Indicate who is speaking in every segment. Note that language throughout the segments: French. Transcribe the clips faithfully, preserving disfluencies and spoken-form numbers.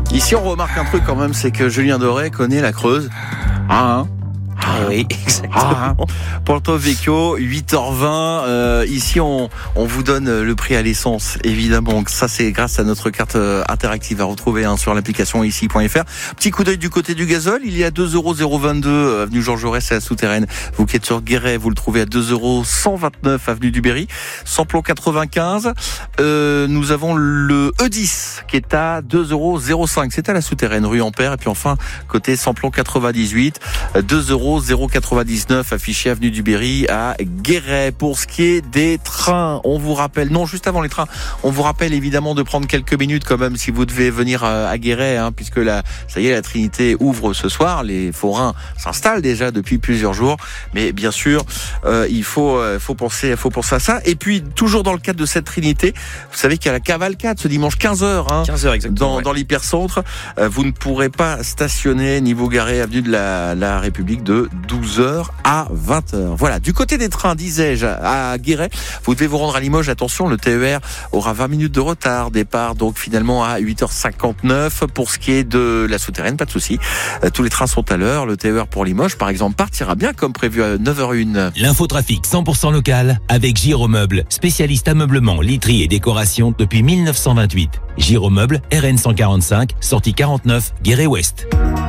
Speaker 1: Ici, on remarque un truc quand même, c'est que Julien Doré connaît la Creuse. Ah, hein
Speaker 2: Ah oui, exactement.
Speaker 1: Ah, Porto Vecchio, huit heures vingt. Euh, ici, on, on vous donne le prix à l'essence, évidemment. Ça, c'est grâce à notre carte interactive à retrouver hein, sur l'application ici point f r. Petit coup d'œil du côté du gazole. Il y a deux euros zéro vingt-deux avenue Georges Jaurès à la Souterraine. Vous qui êtes sur Guéret, vous le trouvez à deux euros cent vingt-neuf avenue du Berry. Samplon quatre-vingt-quinze. Euh, nous avons le E dix qui est à deux euros zéro cinq. C'est à la Souterraine, rue Ampère. Et puis enfin, côté Samplon quatre-vingt-dix-huit, deux euros zéro quatre-vingt-dix-neuf affiché avenue du Berry à Guéret. Pour ce qui est des trains, on vous rappelle, non, juste avant les trains, on vous rappelle évidemment de prendre quelques minutes quand même si vous devez venir à Guéret, hein, puisque la, ça y est, la Trinité ouvre ce soir. Les forains s'installent déjà depuis plusieurs jours, mais bien sûr, euh, il faut, euh, faut penser, faut penser à ça. Et puis toujours dans le cadre de cette Trinité, vous savez qu'il y a la cavalcade ce dimanche quinze heures, hein,
Speaker 2: quinze heures exactement.
Speaker 1: dans,
Speaker 2: ouais.
Speaker 1: dans l'hypercentre. Euh, vous ne pourrez pas stationner ni vous garer avenue de la, la République de douze heures à vingt heures. Voilà, du côté des trains, disais-je, à Guéret, vous devez vous rendre à Limoges. Attention, le T E R aura vingt minutes de retard. Départ donc finalement à huit heures cinquante-neuf. Pour ce qui est de la Souterraine, pas de souci. Euh, tous les trains sont à l'heure. Le T E R pour Limoges, par exemple, partira bien comme prévu à neuf heures une.
Speaker 3: L'infotrafic cent pour cent local avec Giromeuble, spécialiste ameublement, literie et décoration depuis mille neuf cent vingt-huit. Giromeuble, R N cent quarante-cinq, sortie quarante-neuf, Guéret-Ouest.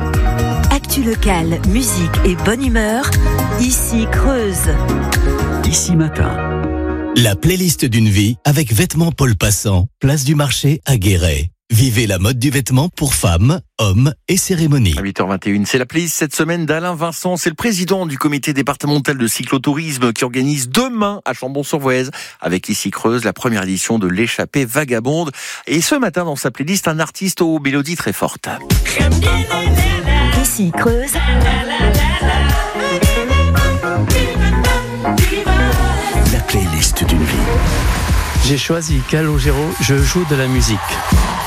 Speaker 4: Actu locale, musique et bonne humeur, ici Creuse.
Speaker 5: Ici Matin.
Speaker 6: La playlist d'une vie avec Vêtements Paul Passant, place du marché à Guéret. Vivez la mode du vêtement pour femmes, hommes et cérémonies.
Speaker 1: À huit heures vingt et une, c'est la playlist cette semaine d'Alain Vincent. C'est le président du comité départemental de cyclotourisme qui organise demain à Chambon-sur-Voueize, avec ici Creuse, la première édition de l'échappée vagabonde. Et ce matin, dans sa playlist, un artiste aux mélodies très fortes.
Speaker 4: Ici Creuse.
Speaker 5: La playlist d'une vie.
Speaker 2: J'ai choisi Calogero, je joue de la musique.